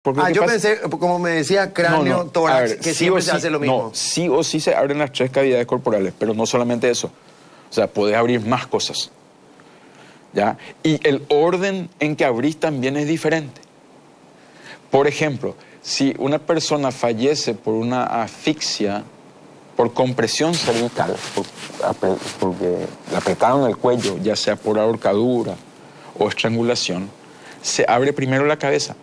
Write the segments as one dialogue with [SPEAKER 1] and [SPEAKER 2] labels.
[SPEAKER 1] Porque
[SPEAKER 2] yo pensé, como me decía, cráneo, tórax,
[SPEAKER 1] a ver,
[SPEAKER 2] que siempre se hace lo mismo.
[SPEAKER 1] No, sí o sí se abren las 3 cavidades corporales, pero no solamente eso. O sea, podés abrir más cosas. ¿Ya? Y el orden en que abrís también es diferente. Por ejemplo, si una persona fallece por una asfixia, por compresión cervical, porque le apretaron el cuello, ya sea por ahorcadura o estrangulación, se abre primero la cabeza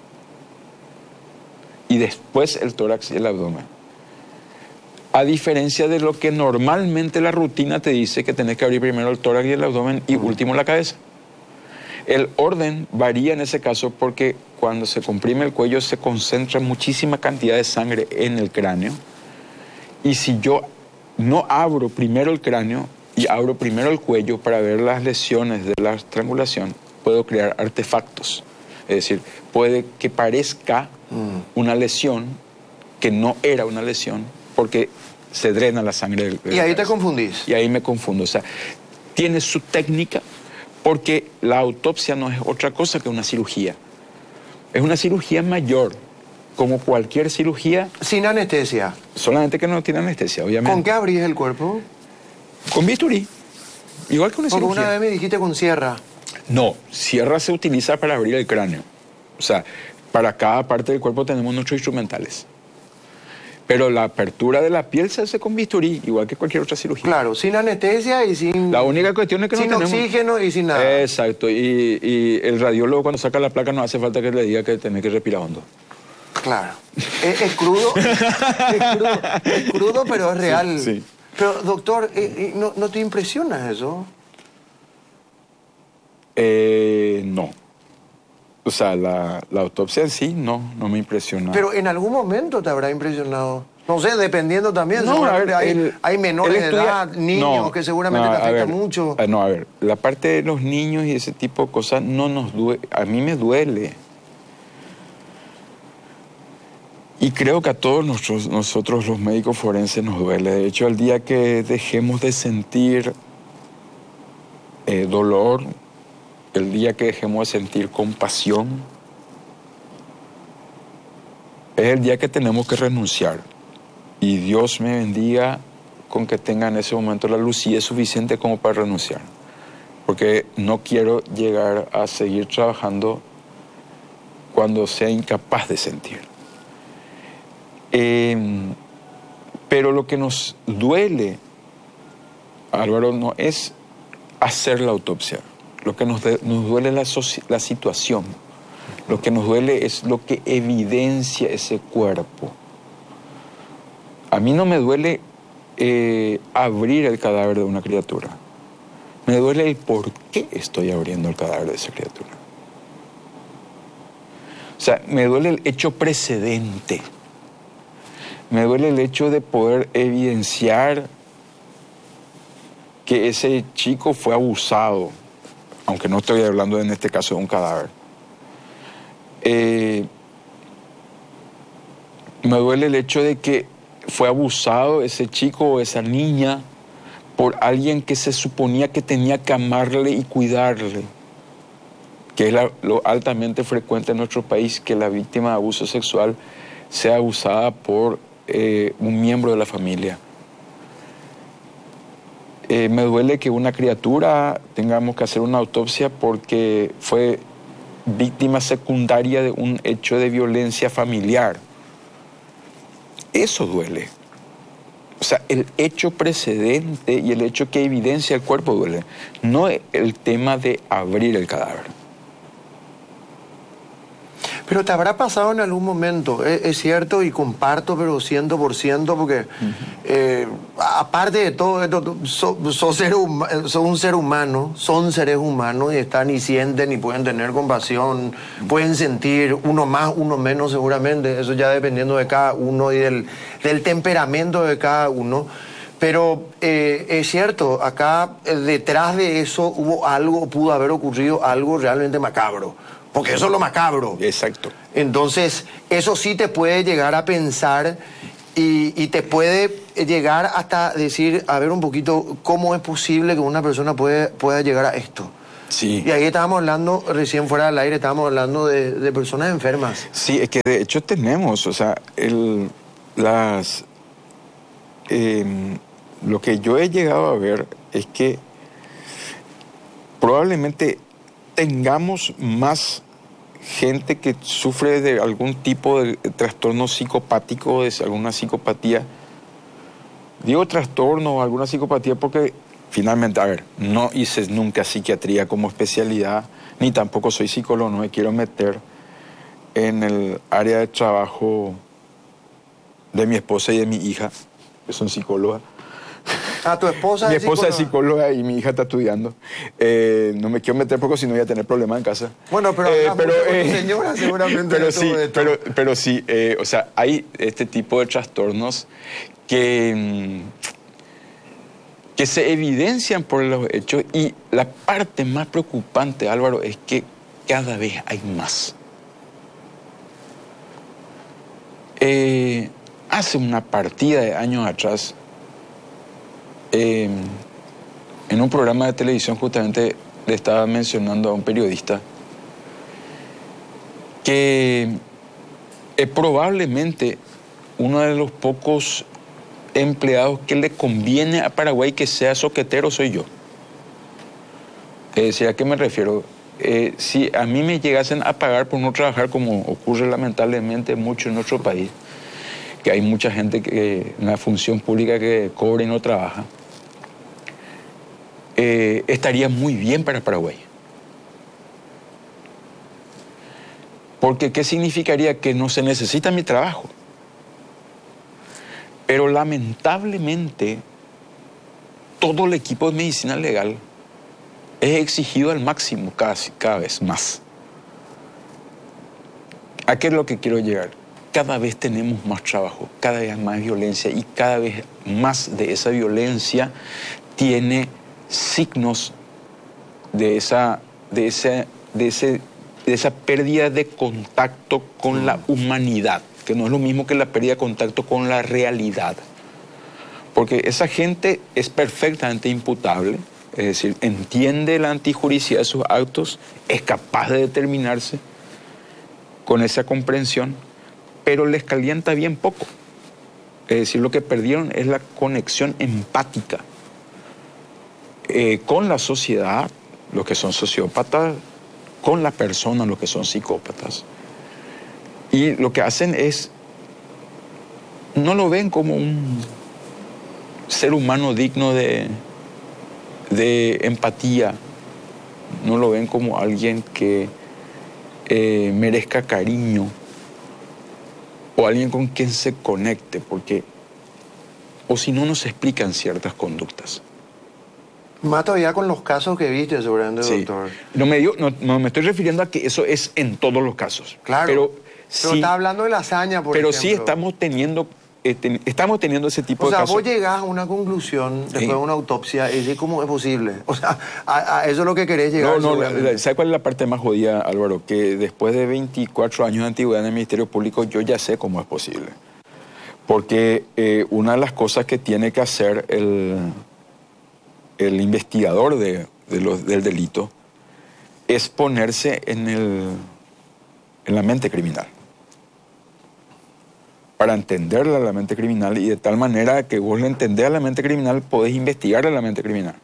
[SPEAKER 1] y después el tórax y el abdomen. A diferencia de lo que normalmente la rutina te dice, que tenés que abrir primero el tórax y el abdomen y último la cabeza. El orden varía en ese caso porque cuando se comprime el cuello se concentra muchísima cantidad de sangre en el cráneo. Y si yo no abro primero el cráneo y abro primero el cuello para ver las lesiones de la estrangulación, puedo crear artefactos. Es decir, puede que parezca una lesión que no era una lesión porque se drena la sangre del
[SPEAKER 2] Y ahí te confundís.
[SPEAKER 1] Y ahí me confundo. O sea, tiene su técnica porque la autopsia no es otra cosa que una cirugía. Es una cirugía mayor, como cualquier cirugía.
[SPEAKER 2] Sin anestesia.
[SPEAKER 1] Solamente que no tiene anestesia, obviamente.
[SPEAKER 2] ¿Con qué abrís el cuerpo?
[SPEAKER 1] Con bisturí. Igual que una
[SPEAKER 2] Porque
[SPEAKER 1] cirugía.
[SPEAKER 2] una vez me dijiste con sierra.
[SPEAKER 1] No, sierra se utiliza para abrir el cráneo. O sea, para cada parte del cuerpo tenemos nuestros instrumentales. Pero la apertura de la piel se hace con bisturí, igual que cualquier otra cirugía.
[SPEAKER 2] Claro, sin anestesia y sin...
[SPEAKER 1] La única cuestión es que no tenemos...
[SPEAKER 2] Sin oxígeno y sin nada.
[SPEAKER 1] Exacto, y el radiólogo cuando saca la placa no hace falta que le diga que tiene que respirar hondo.
[SPEAKER 2] Claro. Es crudo, es crudo, pero es real.
[SPEAKER 1] Sí, sí.
[SPEAKER 2] Pero, doctor, ¿no te impresiona eso?
[SPEAKER 1] No. O sea, la autopsia en sí no me impresiona.
[SPEAKER 2] Pero en algún momento te habrá impresionado. No sé, dependiendo también.
[SPEAKER 1] No,
[SPEAKER 2] seguramente
[SPEAKER 1] a ver,
[SPEAKER 2] hay menores de edad, niños que seguramente te afectan mucho.
[SPEAKER 1] No, a ver, la parte de los niños y ese tipo de cosas no nos duele. A mí me duele. Y creo que a todos nosotros los médicos forenses nos duele. De hecho, el día que dejemos de sentir dolor, el día que dejemos de sentir compasión, es el día que tenemos que renunciar. Y Dios me bendiga con que tenga en ese momento la lucidez suficiente como para renunciar. Porque no quiero llegar a seguir trabajando cuando sea incapaz de sentir. Pero lo que nos duele, Álvaro, no es hacer la autopsia. Lo que nos duele es la situación. Lo que nos duele es lo que evidencia ese cuerpo. A mí no me duele abrir el cadáver de una criatura. Me duele el por qué estoy abriendo el cadáver de esa criatura. O sea, me duele el hecho precedente. Me duele el hecho de poder evidenciar que ese chico fue abusado, aunque no estoy hablando en este caso de un cadáver. Me duele el hecho de que fue abusado ese chico o esa niña por alguien que se suponía que tenía que amarle y cuidarle, que es lo altamente frecuente en nuestro país, que la víctima de abuso sexual sea abusada por un miembro de la familia. Me duele que una criatura tengamos que hacer una autopsia porque fue víctima secundaria de un hecho de violencia familiar. Eso duele. O sea, el hecho precedente y el hecho que evidencia el cuerpo duele. No el tema de abrir el cadáver.
[SPEAKER 2] Pero te habrá pasado en algún momento, es cierto y comparto, pero 100%, porque aparte de todo esto, son un ser humano, son seres humanos y están y sienten y pueden tener compasión, pueden sentir, uno más, uno menos seguramente, eso ya dependiendo de cada uno y del temperamento de cada uno. Pero es cierto, acá detrás de eso hubo algo, pudo haber ocurrido algo realmente macabro. Porque eso es lo macabro.
[SPEAKER 1] Exacto.
[SPEAKER 2] Entonces, eso sí te puede llegar a pensar y te puede llegar hasta decir, a ver un poquito, ¿cómo es posible que una persona pueda llegar a esto?
[SPEAKER 1] Sí.
[SPEAKER 2] Y ahí estábamos hablando, recién fuera del aire, estábamos hablando de personas enfermas.
[SPEAKER 1] Sí, es que de hecho tenemos, o sea, lo que yo he llegado a ver es que probablemente tengamos más gente que sufre de algún tipo de trastorno psicopático, de alguna psicopatía. Digo trastorno o alguna psicopatía porque finalmente, a ver, no hice nunca psiquiatría como especialidad, ni tampoco soy psicólogo, no me quiero meter en el área de trabajo de mi esposa y de mi hija, que son psicólogas.
[SPEAKER 2] Ah, tu esposa
[SPEAKER 1] Mi
[SPEAKER 2] es
[SPEAKER 1] esposa es
[SPEAKER 2] psicóloga.
[SPEAKER 1] psicóloga y mi hija está estudiando. No me quiero meter porque si no voy a tener problemas en casa.
[SPEAKER 2] Bueno, pero hablas mucho con tu señora seguramente.
[SPEAKER 1] Pero
[SPEAKER 2] de
[SPEAKER 1] sí,
[SPEAKER 2] todo esto.
[SPEAKER 1] pero sí, o sea, hay este tipo de trastornos que se evidencian por los hechos y la parte más preocupante, Álvaro, es que cada vez hay más. Hace una partida de años atrás, en un programa de televisión justamente le estaba mencionando a un periodista que probablemente uno de los pocos empleados que le conviene a Paraguay que sea soquetero soy yo. ¿A qué me refiero? Si a mí me llegasen a pagar por no trabajar, como ocurre lamentablemente mucho en nuestro país, que hay mucha gente en la función pública que cobra y no trabaja, estaría muy bien para Paraguay. Porque ¿qué significaría? Que no se necesita mi trabajo. Pero lamentablemente todo el equipo de medicina legal es exigido al máximo cada vez más. ¿A qué es lo que quiero llegar? Cada vez tenemos más trabajo, cada vez más violencia y cada vez más de esa violencia tiene signos de esa pérdida de contacto con la humanidad, que no es lo mismo que la pérdida de contacto con la realidad. Porque esa gente es perfectamente imputable, es decir, entiende la antijuricidad de sus actos, es capaz de determinarse con esa comprensión, pero les calienta bien poco. Es decir, lo que perdieron es la conexión empática con la sociedad, los que son sociópatas, con la persona, los que son psicópatas. Y lo que hacen es, no lo ven como un ser humano digno de empatía, no lo ven como alguien que merezca cariño o alguien con quien se conecte, porque o si no, no se explican ciertas conductas.
[SPEAKER 2] Más todavía con los casos que viste, seguramente,
[SPEAKER 1] Sí.
[SPEAKER 2] doctor.
[SPEAKER 1] No me estoy refiriendo a que eso es en todos los casos.
[SPEAKER 2] Claro.
[SPEAKER 1] Pero
[SPEAKER 2] sí,
[SPEAKER 1] está
[SPEAKER 2] hablando de la hazaña, por
[SPEAKER 1] pero
[SPEAKER 2] ejemplo.
[SPEAKER 1] sí estamos teniendo ese tipo
[SPEAKER 2] O
[SPEAKER 1] de
[SPEAKER 2] sea,
[SPEAKER 1] casos.
[SPEAKER 2] vos llegás a una conclusión después de una autopsia y decís, ¿cómo es posible? O sea, a eso es lo que querés llegar.
[SPEAKER 1] No,
[SPEAKER 2] seguramente.
[SPEAKER 1] ¿sabe cuál es la parte más jodida, Álvaro? Que después de 24 años de antigüedad en el Ministerio Público, yo ya sé cómo es posible. Porque una de las cosas que tiene que hacer el investigador del delito es ponerse en la mente criminal. Para entenderla la mente criminal, y de tal manera que vos le entendés a la mente criminal, podés investigar a la mente criminal.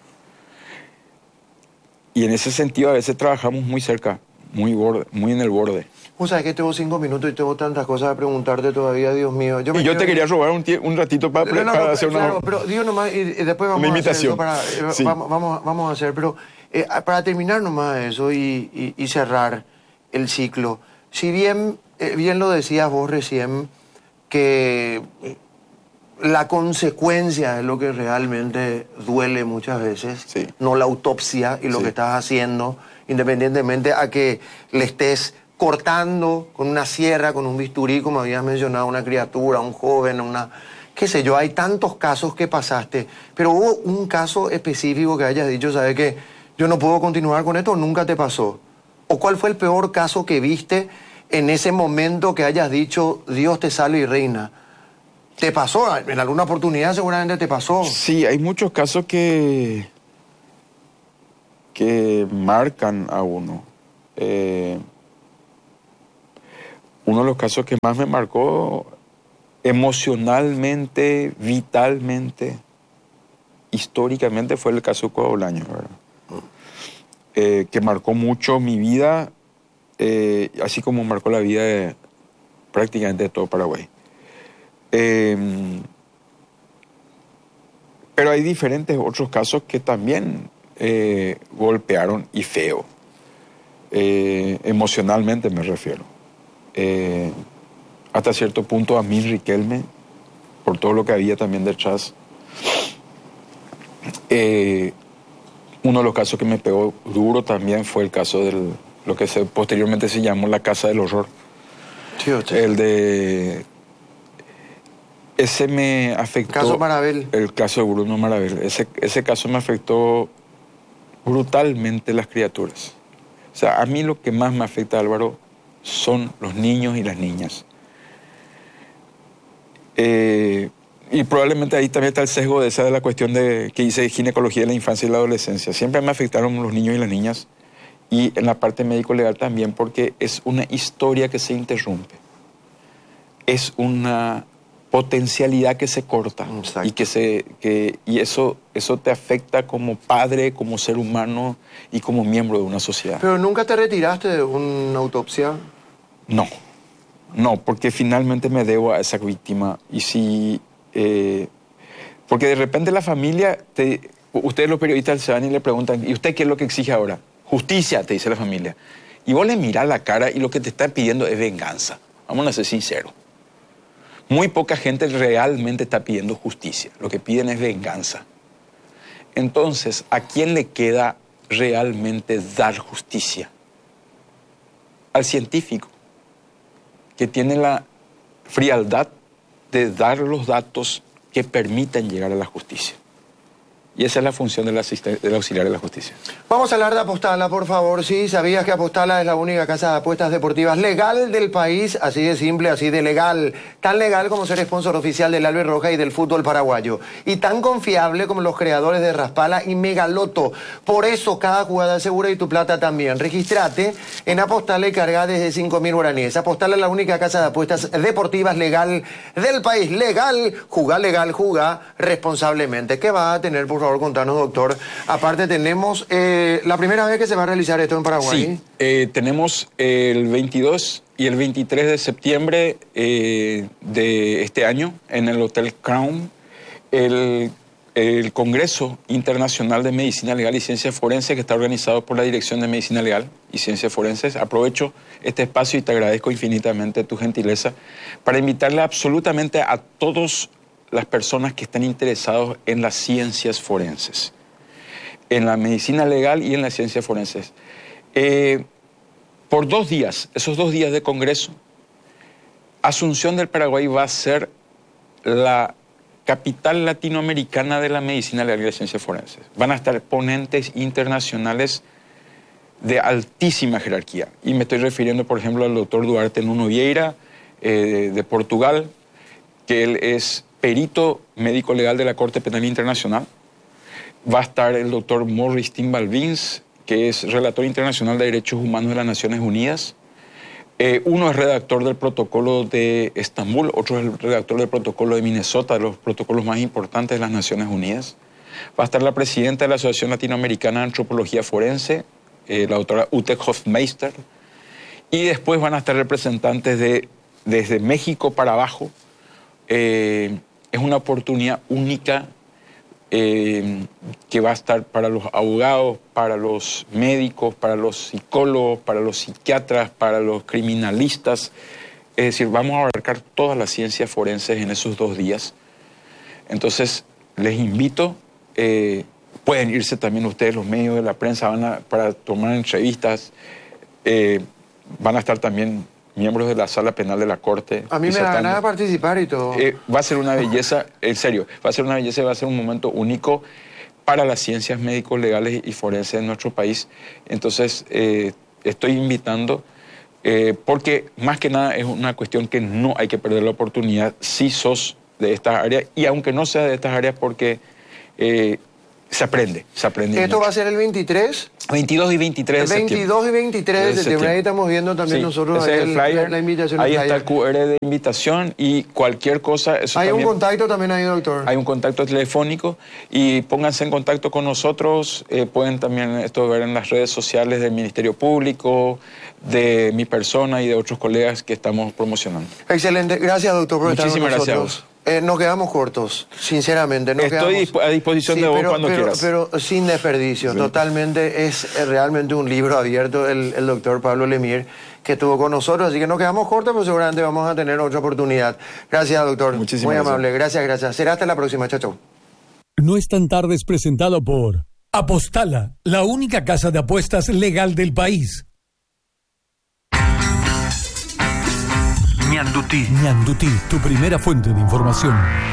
[SPEAKER 1] Y en ese sentido a veces trabajamos muy cerca, muy en el borde.
[SPEAKER 2] O sea, es que tengo 5 minutos y tengo tantas cosas a preguntarte todavía, Dios mío.
[SPEAKER 1] Y yo te quería robar un ratito para hacer una...
[SPEAKER 2] Claro, pero digo nomás, y después vamos
[SPEAKER 1] una
[SPEAKER 2] a hacer eso
[SPEAKER 1] invitación. Sí.
[SPEAKER 2] vamos a hacer, pero para terminar nomás eso y cerrar el ciclo. Si bien lo decías vos recién, que la consecuencia es lo que realmente duele muchas veces,
[SPEAKER 1] Sí.
[SPEAKER 2] no la autopsia y lo
[SPEAKER 1] Sí.
[SPEAKER 2] que estás haciendo, independientemente a que le estés cortando con una sierra, con un bisturí, como habías mencionado, una criatura, un joven, qué sé yo, hay tantos casos que pasaste, pero hubo un caso específico que hayas dicho, ¿sabes qué? Yo no puedo continuar con esto, nunca te pasó. ¿O cuál fue el peor caso que viste en ese momento que hayas dicho, Dios te salve y reina? ¿Te pasó? En alguna oportunidad seguramente te pasó.
[SPEAKER 1] Sí, hay muchos casos que que marcan a uno. Uno de los casos que más me marcó emocionalmente, vitalmente, históricamente, fue el caso de Cueva Bolaños, ¿verdad? Que marcó mucho mi vida, así como marcó la vida de prácticamente de todo Paraguay. Pero hay diferentes otros casos que también golpearon, y feo. Emocionalmente me refiero. Hasta cierto punto a mí, Riquelme, por todo lo que había también detrás. Uno de los casos que me pegó duro también fue el caso de lo que posteriormente se llamó la Casa del Horror.
[SPEAKER 2] Sí,
[SPEAKER 1] el de... Ese me afectó...
[SPEAKER 2] Caso Marabel.
[SPEAKER 1] El caso de Bruno Marabel. Ese caso me afectó brutalmente las criaturas. O sea, a mí lo que más me afecta, Álvaro, son los niños y las niñas. Y probablemente ahí también está el sesgo de la cuestión que hice de ginecología de la infancia y la adolescencia. Siempre me afectaron los niños y las niñas, y en la parte médico-legal también, porque es una historia que se interrumpe. Es una potencialidad que se corta. Exacto. Y eso te afecta como padre, como ser humano y como miembro de una sociedad.
[SPEAKER 2] ¿Pero nunca te retiraste de una autopsia?
[SPEAKER 1] No, porque finalmente me debo a esa víctima. Y si... porque de repente la familia, ustedes los periodistas se van y le preguntan, ¿y usted qué es lo que exige ahora? Justicia, te dice la familia. Y vos le mirás la cara y lo que te está pidiendo es venganza. Vamos a ser sinceros. Muy poca gente realmente está pidiendo justicia. Lo que piden es venganza. Entonces, ¿a quién le queda realmente dar justicia? Al científico, que tiene la frialdad de dar los datos que permitan llegar a la justicia. Y esa es la función del auxiliar de la justicia.
[SPEAKER 2] Vamos a hablar de Apostala, por favor. Sí, ¿sabías que Apostala es la única casa de apuestas deportivas legal del país? Así de simple, así de legal. Tan legal como ser sponsor oficial del Albe Roja y del fútbol paraguayo. Y tan confiable como los creadores de Raspala y Megaloto. Por eso cada jugada es segura y tu plata también. Regístrate en Apostala y carga desde 5.000 guaraníes. Apostala es la única casa de apuestas deportivas legal del país. Legal, juga responsablemente. ¿Qué va a tener, por favor? Contanos, doctor. Aparte tenemos la primera vez que se va a realizar esto en Paraguay.
[SPEAKER 1] Sí, tenemos el 22 y el 23 de septiembre de este año en el Hotel Crown el Congreso Internacional de Medicina Legal y Ciencia Forense, que está organizado por la Dirección de Medicina Legal y Ciencias Forenses. Aprovecho este espacio y te agradezco infinitamente tu gentileza para invitarle absolutamente a todos las personas que están interesados en las ciencias forenses, en la medicina legal y en las ciencias forenses. Por 2 días, esos 2 días de congreso, Asunción del Paraguay va a ser la capital latinoamericana de la medicina legal y las ciencias forenses. Van a estar ponentes internacionales de altísima jerarquía. Y me estoy refiriendo, por ejemplo, al doctor Duarte Nuno Vieira, de Portugal, que él es perito médico legal de la Corte Penal Internacional. Va a estar el doctor Morris Timbalvins, que es relator internacional de derechos humanos de las Naciones Unidas. Uno es redactor del protocolo de Estambul, otro es el redactor del protocolo de Minnesota, de los protocolos más importantes de las Naciones Unidas. Va a estar la presidenta de la Asociación Latinoamericana de Antropología Forense, la doctora Ute Hofmeister. Y después van a estar representantes desde México para abajo. Es una oportunidad única que va a estar para los abogados, para los médicos, para los psicólogos, para los psiquiatras, para los criminalistas. Es decir, vamos a abarcar todas las ciencias forenses en esos 2 días. Entonces, les invito, pueden irse también ustedes, los medios de la prensa, para tomar entrevistas. Van a estar también miembros de la Sala Penal de la Corte.
[SPEAKER 2] A mí me da ganas de participar y todo.
[SPEAKER 1] Va a ser una belleza, en serio, va a ser una belleza y va a ser un momento único para las ciencias médicos, legales y forenses de nuestro país. Entonces, estoy invitando, porque más que nada es una cuestión que no hay que perder la oportunidad si sos de estas áreas, y aunque no sea de estas áreas, porque Se aprende.
[SPEAKER 2] Esto
[SPEAKER 1] mucho.
[SPEAKER 2] va a ser el 23.
[SPEAKER 1] 22 y 23 de septiembre.
[SPEAKER 2] 22 y 23 de septiembre. Ahí estamos viendo también nosotros
[SPEAKER 1] ese es el flyer.
[SPEAKER 2] La invitación.
[SPEAKER 1] Ahí está el QR de invitación y cualquier cosa. Eso
[SPEAKER 2] Hay
[SPEAKER 1] también,
[SPEAKER 2] un contacto también ahí, doctor.
[SPEAKER 1] Hay un contacto telefónico y pónganse en contacto con nosotros. Pueden también esto ver en las redes sociales del Ministerio Público, de mi persona y de otros colegas que estamos promocionando.
[SPEAKER 2] Excelente. Gracias, doctor, por estar con nosotros.
[SPEAKER 1] Muchísimas gracias a vos.
[SPEAKER 2] Nos quedamos cortos, sinceramente.
[SPEAKER 1] Estoy a disposición de vos cuando quieras.
[SPEAKER 2] Pero sin desperdicio, totalmente. Es realmente un libro abierto el doctor Pablo Lemire, que estuvo con nosotros. Así que nos quedamos cortos, pero seguramente vamos a tener otra oportunidad. Gracias, doctor.
[SPEAKER 1] Muchísimas
[SPEAKER 2] Muy
[SPEAKER 1] gracias.
[SPEAKER 2] amable. Gracias. Será hasta la próxima. Chao, chao.
[SPEAKER 3] No es tan tarde, es presentado por Apostala, la única casa de apuestas legal del país. Ñandutí, tu primera fuente de información.